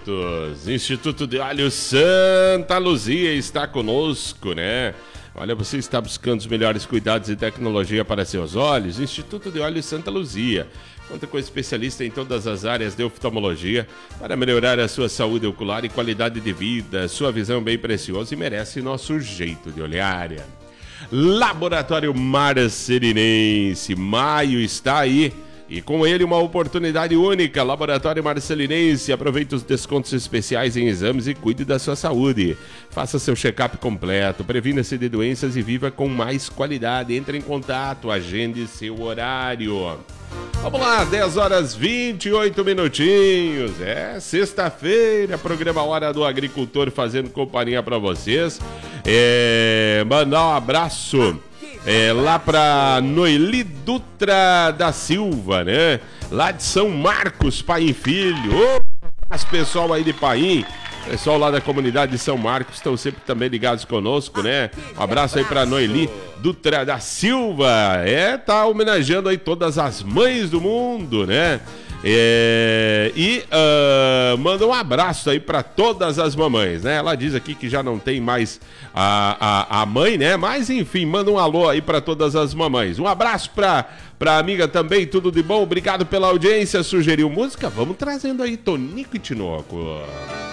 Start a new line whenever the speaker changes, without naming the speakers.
produtos. Instituto de Olhos Santa Luzia está conosco, né? Olha, você está buscando os melhores cuidados e tecnologia para seus olhos? Instituto de Olhos Santa Luzia conta com especialista em todas as áreas de oftalmologia para melhorar a sua saúde ocular e qualidade de vida. Sua visão é bem preciosa e merece nosso jeito de olhar. Laboratório Marcelinense, maio está aí. E com ele uma oportunidade única. Laboratório Marcelinense, aproveite os descontos especiais em exames e cuide da sua saúde. Faça seu check-up completo, previna-se de doenças e viva com mais qualidade. Entre em contato, agende seu horário. Vamos lá, 10 horas 28 minutinhos. É sexta-feira, programa Hora do Agricultor fazendo companhia para vocês. Mandar um abraço lá pra Noeli Dutra da Silva, né? Lá de São Marcos, Paim Filho. As pessoal aí de Paim, pessoal lá da comunidade de São Marcos estão sempre também ligados conosco, né? Um abraço aí pra Noeli Dutra da Silva. Tá homenageando aí todas as mães do mundo, né? Manda um abraço aí para todas as mamães, né? Ela diz aqui que já não tem mais a mãe, né? Mas enfim, manda um alô aí para todas as mamães. Um abraço pra amiga também, tudo de bom. Obrigado pela audiência. Sugeriu música? Vamos trazendo aí Tonico e Tinoco.